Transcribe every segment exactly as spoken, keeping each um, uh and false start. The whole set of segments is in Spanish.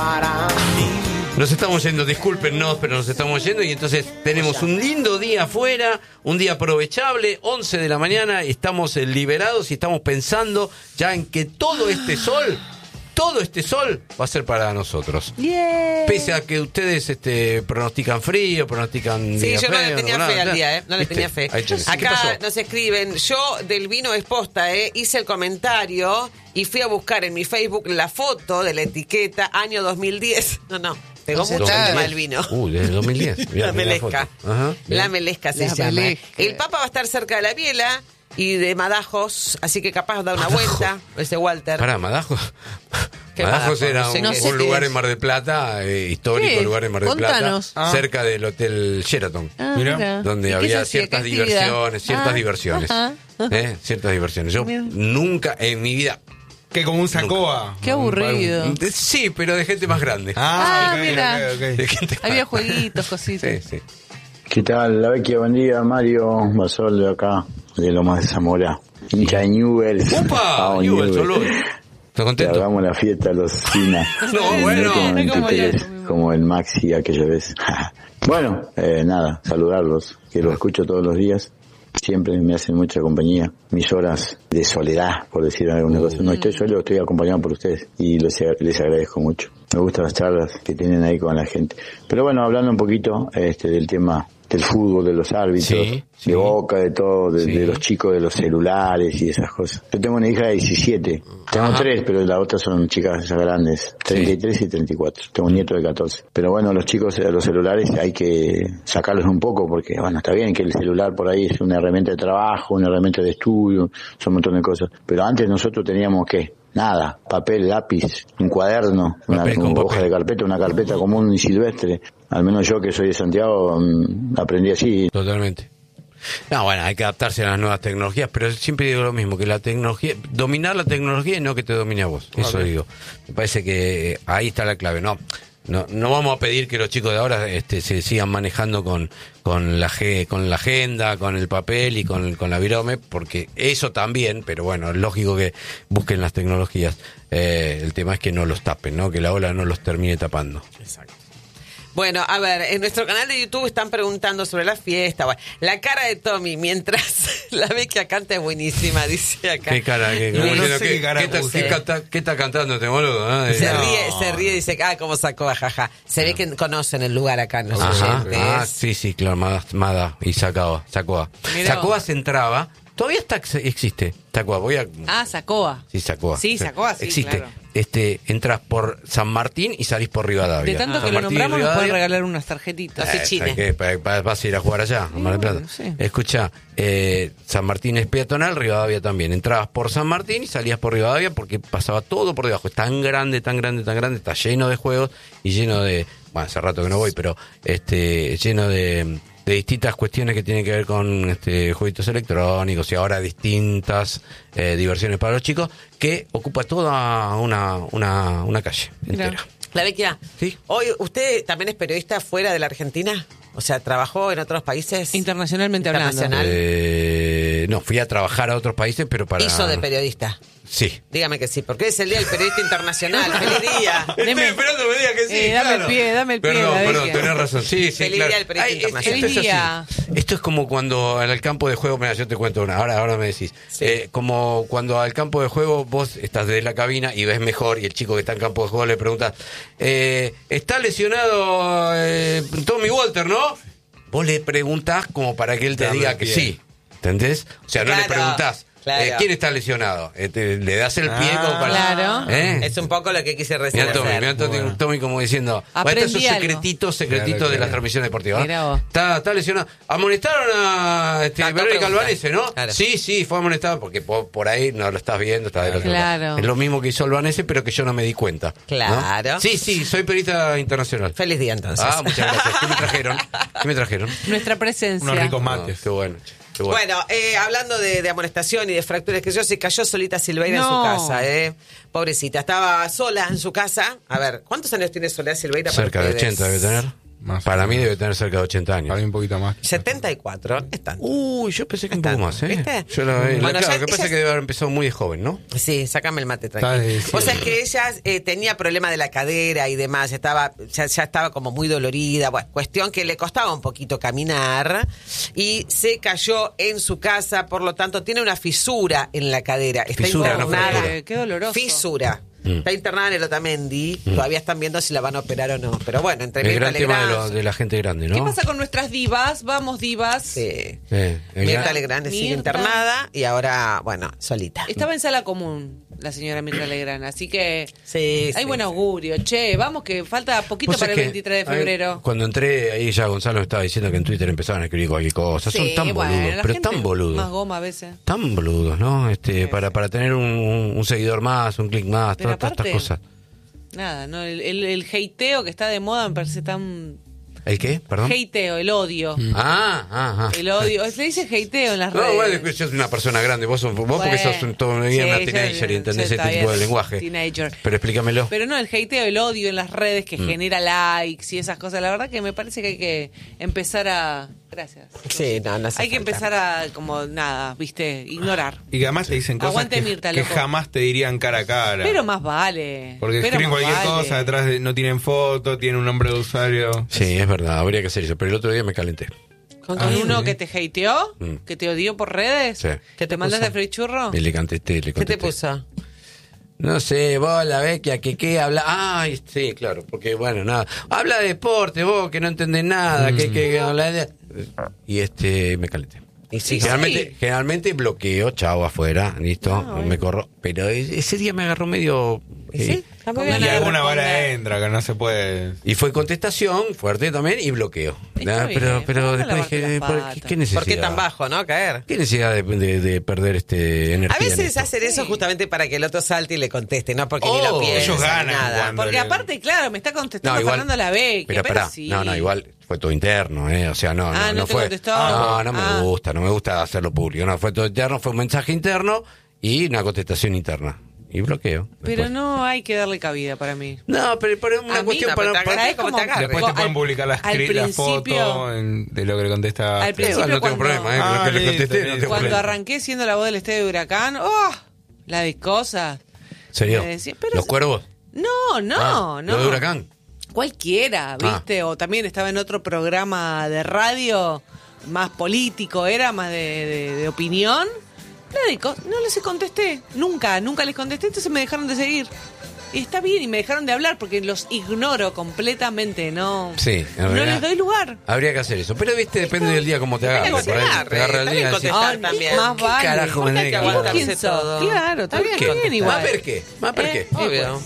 para mí. Nos estamos yendo, discúlpenos, pero nos estamos yendo y entonces tenemos un lindo día afuera, un día aprovechable, once de la mañana, y estamos eh, liberados y estamos pensando ya en que todo este sol, todo este sol va a ser para nosotros. Yeah. Pese a que ustedes este, pronostican frío, pronostican... Sí, día yo no frío, le tenía nada, fe al nada. día, ¿eh? No le ¿Viste? tenía fe. Ahí tenés. ¿Qué Acá pasó? nos escriben, yo del vino es posta, ¿eh? Hice el comentario y fui a buscar en mi Facebook la foto de la etiqueta año dos mil diez. No, no, pegó O sea, mucho está- el tema del vino. Uh, desde dos mil diez. Mirá, La mirá melesca. foto. Ajá, bien. La melesca se La llama. melesca. El Papa va a estar cerca de la Biela y de Madajos, así que capaz da una vuelta, ese Walter. Pará, Madajos. ¿Qué Madajos Madajos? era No sé un, qué un es. lugar en Mar del Plata, eh, histórico ¿Qué? lugar en Mar del Contanos. Plata, Ah. cerca del Hotel Sheraton. Ah, Mirá. mira. Donde ¿Y qué se había hacía? ciertas ¿Qué actividad? diversiones, ciertas Ah, diversiones. ajá, ajá. ¿Eh? Ciertas diversiones. Yo Mira. nunca en mi vida... Que como un sacoa. Qué aburrido. De- Sí, pero de gente más grande. Ah, Ah, ok, mira. ok, ok. De gente más Había grande. jueguitos, cositas. Sí, sí. ¿Qué tal? La Vecchia, buen día. Mario Basol de acá, de Lomas de Zamora. Hincha de Newell's. ¡Upa! Vamos, Newell's, Newell's. salud. ¿Estás Que contento? hagamos la fiesta a los Fina. No, En bueno. Metro No como noventa y tres, ya. como el Maxi aquella vez. Bueno, eh, nada, saludarlos, que los escucho todos los días. Siempre me hacen mucha compañía. Mis horas de soledad, por decir alguna cosa. No estoy solo, estoy acompañado por ustedes. Y les, les agradezco mucho. Me gustan las charlas que tienen ahí con la gente. Pero bueno, hablando un poquito este del tema del fútbol, de los árbitros, Sí, sí. de Boca, de todo, de, Sí. de los chicos de los celulares y esas cosas. Yo tengo una hija de diecisiete. Tengo Ajá. tres, pero las otras son chicas ya grandes. treinta y tres y treinta y cuatro. Tengo un nieto de catorce. Pero bueno, los chicos de los celulares hay que sacarlos un poco porque, bueno, está bien que el celular por ahí es una herramienta de trabajo, una herramienta de estudio, son un montón de cosas. Pero antes nosotros teníamos, ¿qué? Nada, papel, lápiz, un cuaderno, una, Papel con una hoja papel. de carpeta, una carpeta común y silvestre. Al menos yo que soy de Santiago mm, aprendí así. Totalmente. No, bueno, hay que adaptarse a las nuevas tecnologías, pero siempre digo lo mismo, que la tecnología, dominar la tecnología y no que te domine a vos. Eso digo. Me parece que eh, ahí está la clave. No, no, no vamos a pedir que los chicos de ahora este, se sigan manejando con, con la ge- con la agenda, con el papel y con, con la virome, porque eso también, pero bueno, es lógico que busquen las tecnologías. Eh, el tema es que no los tapen, ¿no? Que la ola no los termine tapando. Exacto. Bueno, a ver, en nuestro canal de YouTube están preguntando sobre la fiesta. Bueno, la cara de Tommy mientras la Vecchia canta es buenísima, dice acá. ¿Qué cara? ¿Qué, No, como no diciendo, sé ¿qué- qué cara qué ta- puse. qué canta- qué está cantando este boludo? ¿no? Se No. ríe, se ríe, dice, ah, cómo sacó, jaja. Se ve que conocen el lugar acá, los Ajá. oyentes. Ah, sí, sí, claro, Mada, Mada y Sacoa. Sacoa. Mirá Sacoa vos. se entraba. Todavía está, existe. Sacoa, voy a. Ah, Sacoa. Sí, Sacoa. Sí, Sacoa, sí, existe. claro. Este, entras por San Martín y salís por Rivadavia. De tanto San que lo Martín y nombramos, nos pueden Rivadavia. regalar unas tarjetitas. Las fichines. ¿Sabes qué? Pa- pa- ¿Vas a ir a jugar allá, a Mar del Plata? no sé. Escucha, eh, San Martín es peatonal, Rivadavia también. Entrabas por San Martín y salías por Rivadavia porque pasaba todo por debajo. Es tan grande, tan grande, tan grande, está lleno de juegos y lleno de... Bueno, hace rato que no voy, pero este lleno de, de distintas cuestiones que tienen que ver con este jueguitos electrónicos y ahora distintas eh, diversiones para los chicos, que ocupa toda una, una, una calle Mirá. entera. La Vecchia, Sí. hoy, ¿usted también es periodista fuera de la Argentina? O sea, ¿trabajó en otros países? Internacionalmente hablando. Internacional. Eh, no, fui a trabajar a otros países, pero para... Hizo de periodista. Sí. Dígame que sí, porque es el Día del Periodista Internacional. ¡Feliz día! Estoy Deme- esperando que me diga que sí, Eh, dame claro. el pie, dame el pie, Perdón, la perdón, Vecchia. tenés razón. Sí, sí, Feliz claro. día del periodista Ay, es- internacional. esto es Feliz así. Esto es como cuando en el campo de juego, mira, yo te cuento una, ahora, ahora me decís. Sí. Eh, como cuando al campo de juego vos estás desde la cabina y ves mejor y el chico que está en campo de juego le preguntas, eh, ¿está lesionado eh, Tommy Walter, no? Vos le preguntás como para que él te Dame diga el que pie. sí. ¿Entendés? O sea, no le Claro, preguntás, claro. eh, ¿quién está lesionado? Eh, te- le das el pie Ah, como para... claro. ¿Eh? Es un poco lo que quise recién Mira Tommy, hacer. mira Tommy, Bueno. Tommy como diciendo, Aprendí estos son algo. secretitos, secretitos Claro, de claro. las transmisiones deportivas. Mirá vos. Está, está lesionado. Amonestaron a este, Ah, no Verónica pregunta. Albanese, ¿no? Claro. Sí, sí, fue amonestado porque por, por ahí no lo estás viendo, está del otro Claro. lado. Es lo mismo que hizo Albanese, pero que yo no me di cuenta. ¿no? Claro. Sí, sí, soy periodista internacional. Feliz día entonces. Ah, muchas gracias. ¿Qué me trajeron? ¿Qué me trajeron? Nuestra presencia. Unos ricos Ah, mates. qué bueno, che, qué bueno. Bueno, eh, hablando de, de amonestación y de fracturas, que yo se cayó solita Silveira No. en su casa, ¿eh? Pobrecita, estaba sola en su casa. A ver, ¿cuántos años tiene Soledad Silveira? para Cerca de ustedes? ochenta debe tener. Más Para o mí menos. debe tener cerca de ochenta años. Para mí un poquito más. setenta y cuatro, no es tanto. Uy, yo pensé que un Está, poco más, ¿eh? ¿viste? Yo la, la- Bueno, claro, ya- lo que pasa ella- es que debe haber empezado muy de joven, ¿no? Sí, sácame el mate Está tranquilo. de- O sea, es que ella eh, tenía problema de la cadera y demás, estaba ya, ya estaba como muy dolorida, bueno, cuestión que le costaba un poquito caminar y se cayó en su casa, por lo tanto tiene una fisura en la cadera. Está Fisura, no internada. fractura. Eh, qué doloroso. Fisura. Mm. Está internada en el Otamendi, todavía están viendo si la van a operar o no, pero bueno, entre El Mirta gran tema de, Legrand, lo- de la gente grande, ¿no? ¿Qué pasa con nuestras divas? Vamos, divas. sí, Eh, el Mirta gran- Legrand sigue Mirta. internada y ahora, bueno, solita. Estaba en sala común la señora Mirta Legrand, así que Sí, hay sí, buen sí. augurio. Che, vamos que falta poquito Vos para el sabés que, veintitrés de ahí, febrero. Cuando entré, ahí ya Gonzalo me estaba diciendo que en Twitter empezaban a escribir cualquier cosa. Son Sí, tan bueno, boludos, la pero gente tan boludos. Más goma a veces. Tan boludos, ¿no? Este, para, para tener un, un- un seguidor más, un clic más, Pero todas, todas estas aparte- cosas. Nada, ¿no? El, el, el hateo que está de moda me parece tan... ¿El qué? ¿Perdón? Hateo, el odio. Ah, ah, ah. El odio. Se dice hateo en las No, redes. bueno, es que sos una persona grande, vos, sos, vos porque Bueno, sos un, todo, una sí, teenager yo- y entendés yo este tipo de todavía lenguaje. teenager. Pero explícamelo. Pero no, el hateo, el odio en las redes que Mm. genera likes y esas cosas. La verdad que me parece que hay que empezar a... Gracias. Sí, no, no hace Hay que falta. empezar a, como, nada, viste, ignorar. Y que además te dicen cosas Aguante que, Mirta, que loco. jamás te dirían cara a cara. Pero más vale. Porque Pero escriben más cualquier vale. cosa, detrás de, no tienen foto, tienen un nombre de usuario. Sí, es verdad, habría que hacer eso. Pero el otro día me calenté. ¿Con Ah, uno sí. que te hateó? Mm. ¿Que te odió por redes? Sí. ¿Que te mandas de frichurro? Y le contesté, le ¿Qué contesté. te puso? No sé, vos la vecchia, que qué habla. Ay, sí, claro, porque bueno, nada. Habla de deporte, vos que no entendés nada, que, que, que habla de. Y este, me calenté. Y sí, generalmente, sí. generalmente bloqueo, chao, afuera, listo, Ah, bueno. me corro. Pero e- ese día me agarró medio. ¿Y eh, sí? Está muy Y bien. Van a alguna vara responder. entra, que no se puede. Y fue contestación fuerte también y bloqueo. Está Ah, bien, pero pero pero después lavarte dije, las ¿por patas. ¿qué, qué necesidad? ¿Por qué tan bajo, no? Caer. ¿Qué necesidad de, de- de perder este energía? A en veces esto? hacen eso justamente para que el otro salte y le conteste, no porque ni Oh, lo piensa ellos ni ganan nada. cuando- Porque aparte, claro, me está contestando No, igual- Fernando Lavecchia. Pero, Pero, pará, sí. no, no, igual fue todo interno, ¿eh? O sea, no, no, Ah, ¿no no te fue. contestó? No, no me Ah. gusta, no me gusta hacerlo público. No, fue todo interno, fue un mensaje interno y una contestación interna. Y bloqueo. Pero después. no hay que darle cabida para mí. No, pero, pero es una A mí cuestión no, para. pero te para- agarré ¿Sabes como te cómo? agarre. Después te Al- pueden publicar la, al screen- la principio- foto en- de lo que le contesta. Al principio Igual no tengo cuando- problema, ¿eh? Ah, Lo que le listo, contesté, no listo. tengo Cuando problema. arranqué siendo la voz del estadio de Huracán, ¡oh! La de cosas. ¿Serio? Me decía, pero- ¿Los cuervos? No, no, Ah, no. ¿Lo de Huracán? Cualquiera, ¿viste? O también estaba en otro programa de radio más político, era más de, de- de opinión. La de co- no les contesté, nunca, nunca les contesté, entonces me dejaron de seguir. Y está bien, y me dejaron de hablar porque los ignoro completamente, no, Sí, en no realidad. les doy lugar. Habría que hacer eso. Pero, viste, depende del día cómo te Depende agarre. de cómo te por ahí agarre, te agarra el está día. bien decís, contestar Ay, también. más ¿Qué vale. carajo me Hay que nega? ¿Y vos aguantarse quién sos? todo. Claro, está ¿Por bien, qué? está bien igual. ¿Más per qué? ¿Más per qué? Eh, Obvio.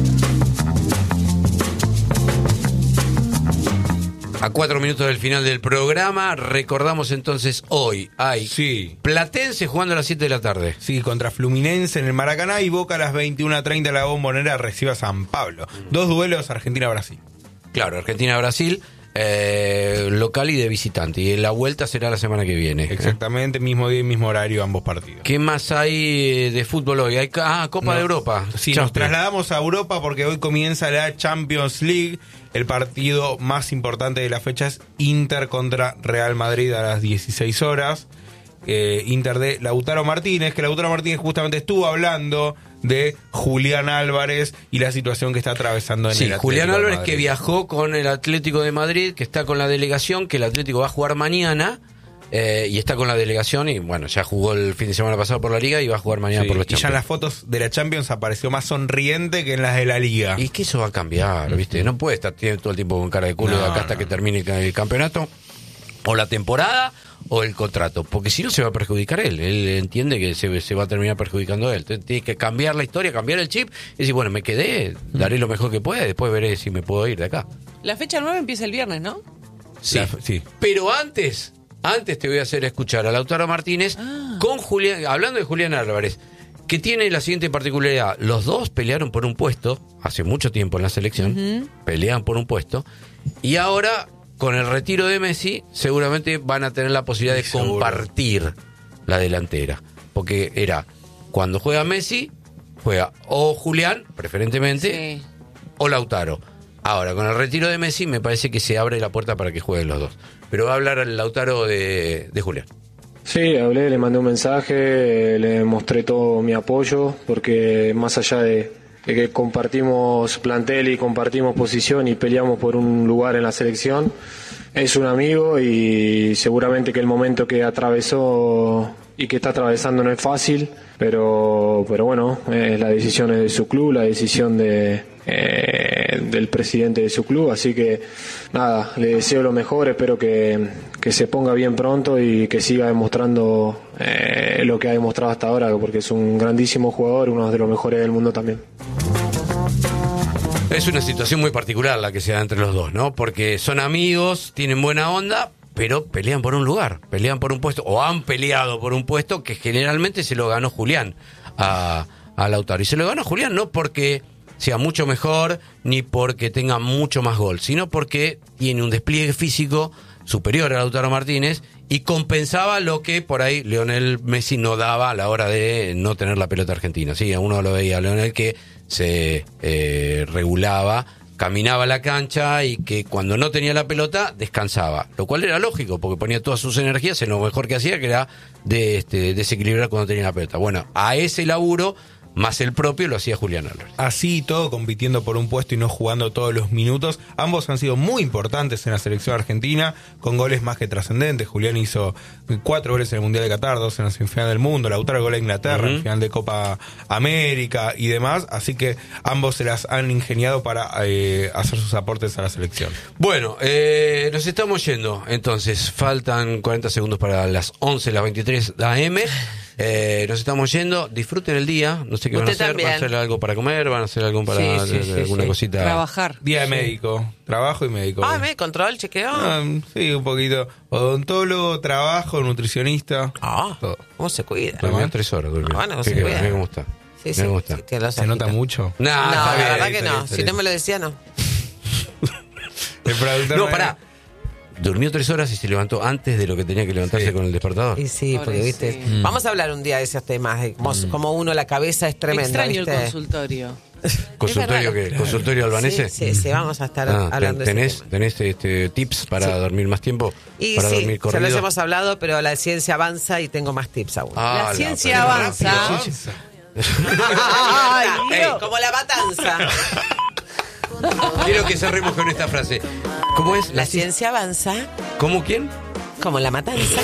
A cuatro minutos del final del programa, recordamos entonces hoy hay Sí. Platense jugando a las siete de la tarde. Sí, contra Fluminense en el Maracaná y Boca a las veintiuna treinta en la Bombonera recibe a San Pablo. Dos duelos Argentina-Brasil. Claro, Argentina-Brasil, eh, local y de visitante. Y la vuelta será la semana que viene. Exactamente, mismo día y mismo horario ambos partidos. ¿Qué más hay de fútbol hoy? Hay, ah, Copa No. de Europa. Sí, Champions. nos trasladamos a Europa porque hoy comienza la Champions League. El partido más importante de la fecha es Inter contra Real Madrid a las dieciséis horas. Eh, Inter de Lautaro Martínez, que Lautaro Martínez justamente estuvo hablando de Julián Álvarez y la situación que está atravesando en Sí, el Atlético Julián de Álvarez Madrid. que viajó con el Atlético de Madrid, que está con la delegación, que el Atlético va a jugar mañana. eh, y está con la delegación y bueno, ya jugó el fin de semana pasado por la Liga y va a jugar mañana Sí, por los y ya en Champions. las fotos de la Champions apareció más sonriente que en las de la Liga. Y que eso va a cambiar, ¿viste? No puede estar tiene todo el tiempo con cara de culo No, de acá hasta no. que termine el, el campeonato, o la temporada, o el contrato. Porque si no se va a perjudicar él. Él entiende que se, se va a terminar perjudicando él. Entonces, tiene que cambiar la historia, cambiar el chip y decir, bueno, me quedé, daré lo mejor que pueda y después veré si me puedo ir de acá. La fecha nueve empieza el viernes, ¿no? Sí. La- sí. Pero antes, antes te voy a hacer escuchar a Lautaro Martínez Ah. con Julián, hablando de Julián Álvarez, que tiene la siguiente particularidad. Los dos pelearon por un puesto, hace mucho tiempo en la selección, pelean por un puesto, y ahora, con el retiro de Messi, seguramente van a tener la posibilidad de Seguro. compartir la delantera. Porque era, cuando juega Messi, juega o Julián, preferentemente, Sí. o Lautaro. Ahora, con el retiro de Messi me parece que se abre la puerta para que jueguen los dos. Pero va a hablar el Lautaro de, de Julián. Sí, hablé, le mandé un mensaje, le mostré todo mi apoyo, porque más allá de, de que compartimos plantel y compartimos posición y peleamos por un lugar en la selección, es un amigo y seguramente que el momento que atravesó y que está atravesando no es fácil, pero pero bueno, eh, la decisión es de su club, la decisión de eh, del presidente de su club, así que nada, le deseo lo mejor, espero que, que se ponga bien pronto y que siga demostrando eh, lo que ha demostrado hasta ahora, porque es un grandísimo jugador, uno de los mejores del mundo también. Es una situación muy particular la que se da entre los dos, ¿no? Porque son amigos, tienen buena onda, pero pelean por un lugar, pelean por un puesto, o han peleado por un puesto que generalmente se lo ganó Julián a, a Lautaro. Y se lo ganó Julián no porque sea mucho mejor, ni porque tenga mucho más gol, sino porque tiene un despliegue físico superior a Lautaro Martínez y compensaba lo que por ahí Lionel Messi no daba a la hora de no tener la pelota argentina. Sí, uno lo veía a Lionel que se eh, regulaba, caminaba la cancha y que cuando no tenía la pelota descansaba, lo cual era lógico porque ponía todas sus energías en lo mejor que hacía, que era de este, desequilibrar cuando tenía la pelota. Bueno, a ese laburo más el propio lo hacía Julián Álvarez. Así todo, compitiendo por un puesto y no jugando todos los minutos. Ambos han sido muy importantes en la selección argentina, con goles más que trascendentes. Julián hizo cuatro goles en el Mundial de Qatar, dos en la semifinal del mundo, Lautaro gol a Inglaterra, uh-huh. en final de Copa América y demás. Así que ambos se las han ingeniado para eh, hacer sus aportes a la selección. Bueno, eh, nos estamos yendo. Entonces, faltan cuarenta segundos para las once, las veintitrés a eme. Eh, nos estamos yendo, disfruten el día, no sé qué van a hacer, también. ¿Van a hacer algo para comer? ¿Van a hacer algo para sí, sí, de, sí, alguna sí. cosita? Trabajar. Día de sí. médico, trabajo y médico. Ah, ¿me control, chequeo? Ah, sí, un poquito. Odontólogo, trabajo, nutricionista. Ah, todo. ¿Cómo se cuida? Durmió tres horas, durmió. Ah, bueno, ¿Qué se qué? cuida. Mira cómo está. Sí, sí, Mira cómo está. sí, tiene los ¿Se nota ojitos. mucho? No, No, está la bien, verdad que está no. bien, está Si bien. no me lo decía, no. El productor No, me- pará. Durmió tres horas y se levantó antes de lo que tenía que levantarse Sí. con el despertador. Y sí, porque Pobrecito. viste. Mm. Vamos a hablar un día de esos temas, de cómo, cómo uno la cabeza es tremenda, Extraño ¿viste? el consultorio. ¿Consultorio Es verdad. qué? ¿Consultorio albanese? Sí, sí, sí, vamos a estar Ah, hablando de ¿Tenés, ese tema. tenés este, tips para Sí. dormir más tiempo? Y ¿Para sí, dormir ya corrido? los hemos hablado, pero la ciencia avanza y tengo más tips aún. Ah, La ciencia pero avanza. rápido. Ay, Ey, Dios. como la matanza. Quiero que cerremos con esta frase. ¿Cómo es? La ciencia avanza ¿Cómo quién? como la matanza.